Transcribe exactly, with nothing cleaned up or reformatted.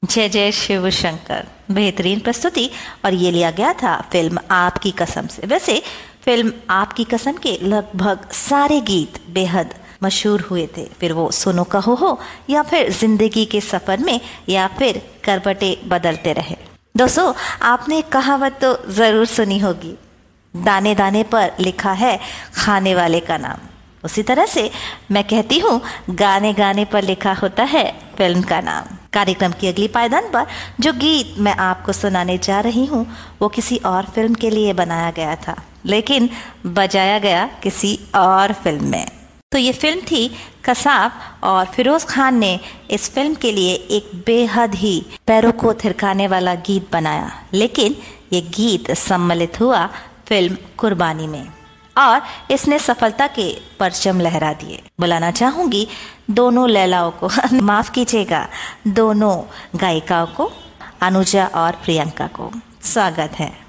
जय जय शिव शंकर, बेहतरीन प्रस्तुति। और ये लिया गया था फिल्म आपकी कसम से। वैसे फिल्म आपकी कसम के लगभग सारे गीत बेहद मशहूर हुए थे, फिर वो सुनो कहो हो या फिर जिंदगी के सफर में या फिर करवटे बदलते रहे। दोस्तों, आपने एक कहावत तो जरूर सुनी होगी, दाने दाने पर लिखा है खाने वाले का नाम। उसी तरह से मैं कहती हूँ, गाने गाने पर लिखा होता है फिल्म का नाम। कार्यक्रम की अगली पायदान पर जो गीत मैं आपको सुनाने जा रही हूँ वो किसी और फिल्म के लिए बनाया गया था, लेकिन बजाया गया किसी और फिल्म में। तो ये फिल्म थी कसाब और फिरोज खान ने इस फिल्म के लिए एक बेहद ही पैरों को थिरकाने वाला गीत बनाया, लेकिन ये गीत सम्मिलित हुआ फिल्म कुर्बानी में और इसने सफलता के परचम लहरा दिए। बुलाना चाहूंगी दोनों लैलाओं को माफ कीजिएगा, दोनों गायिकाओं को, अनुजा और प्रियंका को। स्वागत है।